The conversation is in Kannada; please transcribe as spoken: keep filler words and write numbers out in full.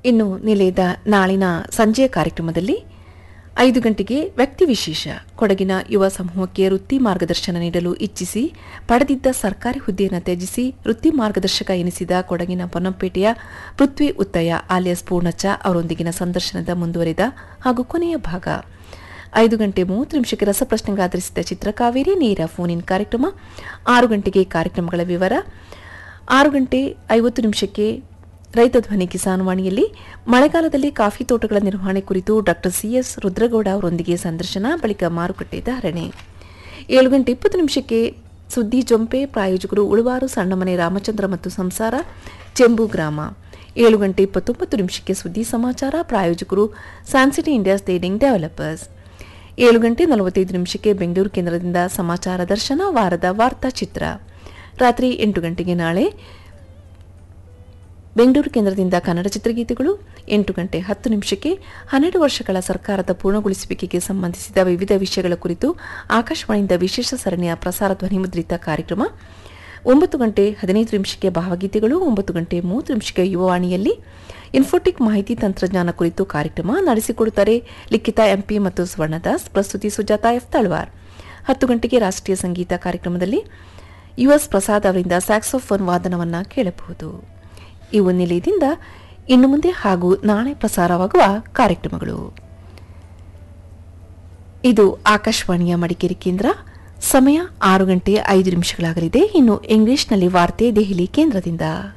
ಇನ್ನು ನಿಲಯದ ನಾಳಿನ ಸಂಜೆಯ ಕಾರ್ಯಕ್ರಮದಲ್ಲಿ ಐದು ಗಂಟೆಗೆ ವ್ಯಕ್ತಿ ವಿಶೇಷ ಕೊಡಗಿನ ಯುವ ಸಮೂಹಕ್ಕೆ ವೃತ್ತಿ ಮಾರ್ಗದರ್ಶನ ನೀಡಲು ಇಚ್ಛಿಸಿ ಪಡೆದಿದ್ದ ಸರ್ಕಾರಿ ಹುದ್ದೆಯನ್ನು ತ್ಯಜಿಸಿ ವೃತ್ತಿ ಮಾರ್ಗದರ್ಶಕ ಎನಿಸಿದ ಕೊಡಗಿನ ಪೊನ್ನಂಪೇಟೆಯ ಪೃಥ್ವಿ ಉತ್ತಯ್ಯ ಆಲಿಯಸ್ ಪೂರ್ಣಚ್ಚ ಅವರೊಂದಿಗಿನ ಸಂದರ್ಶನದ ಮುಂದುವರಿದ ಹಾಗೂ ಕೊನೆಯ ಭಾಗ. ಐದು ಗಂಟೆ ಮೂವತ್ತು ನಿಮಿಷಕ್ಕೆ ರಸಪ್ರಶ್ನೆಗೆ ಆಧರಿಸಿದ ಚಿತ್ರಕಾವೇರಿ ನೇರ ಫೋನ್ ಇನ್ ಕಾರ್ಯಕ್ರಮ. ಆರು ಗಂಟೆಗೆ ಕಾರ್ಯಕ್ರಮಗಳ ವಿವರ. ಆರು ಗಂಟೆ ಐವತ್ತು ನಿಮಿಷಕ್ಕೆ ರೈತ ಧ್ವನಿ ಕಿಸಾನ್ ವಾಣಿಯಲ್ಲಿ ಮಳೆಗಾಲದಲ್ಲಿ ಕಾಫಿ ತೋಟಗಳ ನಿರ್ವಹಣೆ ಕುರಿತು ಡಾಕ್ಟರ್ ಸಿಎಸ್ ರುದ್ರಗೌಡ ಅವರೊಂದಿಗೆ ಸಂದರ್ಶನ, ಬಳಿಕ ಮಾರುಕಟ್ಟೆ ಧಾರಣೆ. ಏಳು ಗಂಟೆ ಇಪ್ಪತ್ತು ನಿಮಿಷಕ್ಕೆ ಸುದ್ದಿ ಜೊಂಪೆ, ಪ್ರಾಯೋಜಕರು ಉಳುವಾರು ಸಣ್ಣಮನೆ ರಾಮಚಂದ್ರ ಮತ್ತು ಸಂಸಾರ, ಚೆಂಬು ಗ್ರಾಮ. ಏಳು ಗಂಟೆ ಇಪ್ಪತ್ತೊಂಬತ್ತು ನಿಮಿಷಕ್ಕೆ ಸುದ್ದಿ ಸಮಾಚಾರ, ಪ್ರಾಯೋಜಕರು ಸ್ಯಾನ್ಸಿಟಿ ಇಂಡಿಯಾ ಟ್ರೇಡಿಂಗ್ ಡೆವಲಪರ್ಸ್. ಏಳು ಗಂಟೆ ನಲವತ್ತೈದು ನಿಮಿಷಕ್ಕೆ ಬೆಂಗಳೂರು ಕೇಂದ್ರದಿಂದ ಸಮಾಚಾರ ದರ್ಶನ, ವಾರದ ವಾರ್ತಾ ಚಿತ್ರ. ರಾತ್ರಿ ಎಂಟು ಗಂಟೆಗೆ ನಾಳೆ ಬೆಂಗಳೂರು ಕೇಂದ್ರದಿಂದ ಕನ್ನಡ ಚಿತ್ರಗೀತೆಗಳು. ಎಂಟು ಗಂಟೆ ಹತ್ತು ನಿಮಿಷಕ್ಕೆ ಹನ್ನೆರಡು ವರ್ಷಗಳ ಸರ್ಕಾರದ ಪೂರ್ಣಗೊಳಿಸುವಿಕೆಗೆ ಸಂಬಂಧಿಸಿದ ವಿವಿಧ ವಿಷಯಗಳ ಕುರಿತು ಆಕಾಶವಾಣಿಯಿಂದ ವಿಶೇಷ ಸರಣಿಯ ಪ್ರಸಾರ ಧ್ವನಿಮುದ್ರಿತ ಕಾರ್ಯಕ್ರಮ. ಒಂಬತ್ತು ಗಂಟೆ ಹದಿನೈದು ನಿಮಿಷಕ್ಕೆ ಭಾವಗೀತೆಗಳು. ಒಂಬತ್ತು ಗಂಟೆ ಮೂವತ್ತು ನಿಮಿಷಕ್ಕೆ ಯುವವಾಣಿಯಲ್ಲಿ ಇನ್ಫೋಟಿಕ್ ಮಾಹಿತಿ ತಂತ್ರಜ್ಞಾನ ಕುರಿತು ಕಾರ್ಯಕ್ರಮ ನಡೆಸಿಕೊಡುತ್ತಾರೆ ಲಿಖಿತಾ ಎಂಪಿ ಮತ್ತು ಸ್ವರ್ಣದಾಸ್. ಪ್ರಸ್ತುತಿ ಸುಜಾತಾ ಎಫ್ ತಳವಾರ್. ಹತ್ತು ಗಂಟೆಗೆ ರಾಷ್ಟ್ರೀಯ ಸಂಗೀತ ಕಾರ್ಯಕ್ರಮದಲ್ಲಿ ಯುಎಸ್ ಪ್ರಸಾದ್ ಅವರಿಂದ ಸ್ಯಾಕ್ಸೋಫೋನ್ ವಾದನವನ್ನು ಕೇಳಬಹುದು. ಇವು ನಿಲಯದಿಂದ ಇನ್ನು ಮುಂದೆ ಹಾಗೂ ನಾಳೆ ಪ್ರಸಾರವಾಗುವ ಕಾರ್ಯಕ್ರಮಗಳು. ಇದು ಆಕಾಶವಾಣಿಯ ಮಡಿಕೇರಿ ಕೇಂದ್ರ. ಸಮಯ ಆರು ಗಂಟೆ ಐದು ನಿಮಿಷಗಳಾಗಲಿದೆ. ಇನ್ನು ಇಂಗ್ಲಿಷ್ನಲ್ಲಿ ವಾರ್ತೆ ದೆಹಲಿ ಕೇಂದ್ರದಿಂದ.